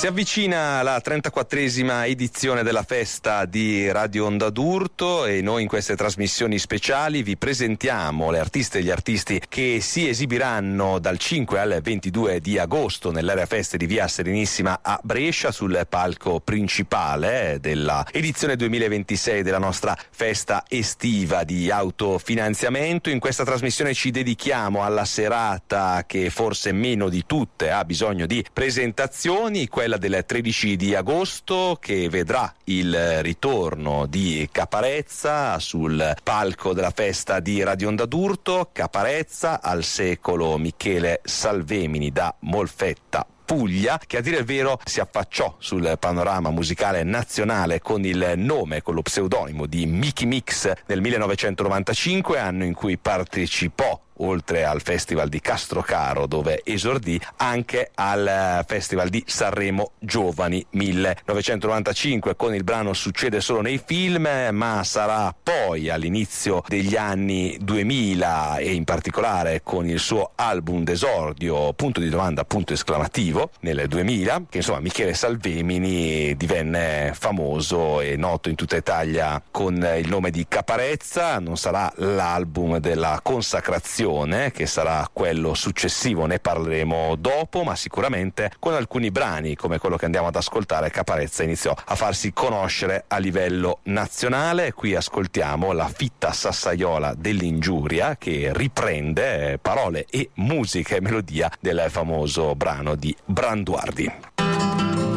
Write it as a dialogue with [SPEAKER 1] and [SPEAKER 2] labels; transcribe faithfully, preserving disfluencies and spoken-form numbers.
[SPEAKER 1] Si avvicina la trentaquattresima edizione della festa di Radio Onda d'Urto e noi in queste trasmissioni speciali vi presentiamo le artiste e gli artisti che si esibiranno dal cinque al ventidue di agosto nell'area feste di Via Serenissima a Brescia sul palco principale della edizione duemilaventisei della nostra festa estiva di autofinanziamento. In questa trasmissione ci dedichiamo alla serata che forse meno di tutte ha bisogno di presentazioni, quella del tredici di agosto, che vedrà il ritorno di Caparezza sul palco della festa di Radio Onda d'Urto. Caparezza, al secolo Michele Salvemini da Molfetta, Puglia, che a dire il vero si affacciò sul panorama musicale nazionale con il nome, con lo pseudonimo di Mickey Mix nel millenovecentonovantacinque, anno in cui partecipò, oltre al Festival di Castrocaro dove esordì, anche al Festival di Sanremo Giovani millenovecentonovantacinque con il brano Succede solo nei film, ma sarà poi all'inizio degli anni duemila e in particolare con il suo album d'esordio punto di domanda punto esclamativo nel duemila che insomma Michele Salvemini divenne famoso e noto in tutta Italia con il nome di Caparezza. Non sarà l'album della consacrazione, che sarà quello successivo, ne parleremo dopo, ma sicuramente con alcuni brani come quello che andiamo ad ascoltare Caparezza iniziò a farsi conoscere a livello nazionale. Qui ascoltiamo la fitta sassaiola dell'ingiuria che riprende parole e musica e melodia del famoso brano di Branduardi.